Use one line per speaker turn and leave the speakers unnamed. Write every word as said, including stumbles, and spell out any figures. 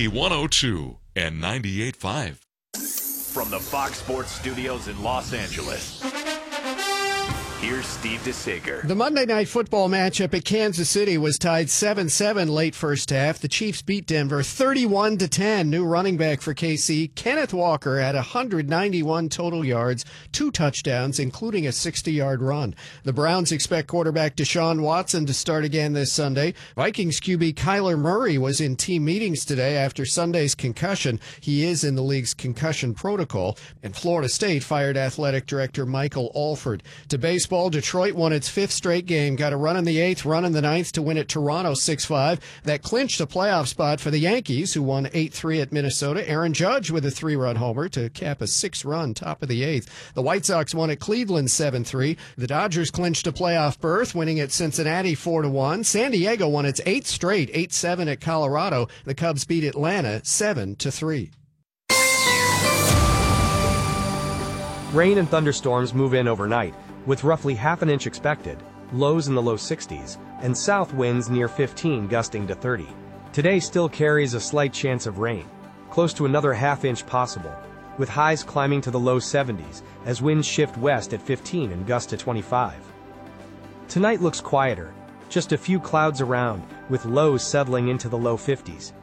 Key one oh two and ninety-eight point five.
From the Fox Sports Studios in Los Angeles, here's Steve DeSager.
The Monday Night Football matchup at Kansas City was tied seven seven late first half. The Chiefs beat Denver thirty-one to ten. New running back for K C, Kenneth Walker, had one hundred ninety-one total yards, two touchdowns, including a sixty-yard run. The Browns expect quarterback Deshaun Watson to start again this Sunday. Vikings Q B Kyler Murray was in team meetings today after Sunday's concussion. He is in the league's concussion protocol. And Florida State fired athletic director Michael Alford. To baseball, Detroit won its fifth straight game, got a run in the eighth, run in the ninth to win at Toronto six five. That clinched a playoff spot for the Yankees, who won eight three at Minnesota. Aaron Judge with a three-run homer to cap a six-run top of the eighth. The White Sox won at Cleveland seven three. The Dodgers clinched a playoff berth, winning at Cincinnati four to one. San Diego won its eighth straight, eight seven at Colorado. The Cubs beat Atlanta seven to three.
Rain and thunderstorms move in overnight, with roughly half an inch expected, lows in the low sixties, and south winds near fifteen gusting to thirty. Today still carries a slight chance of rain, close to another half inch possible, with highs climbing to the low seventies as winds shift west at fifteen and gust to twenty-five. Tonight looks quieter, just a few clouds around, with lows settling into the low fifties.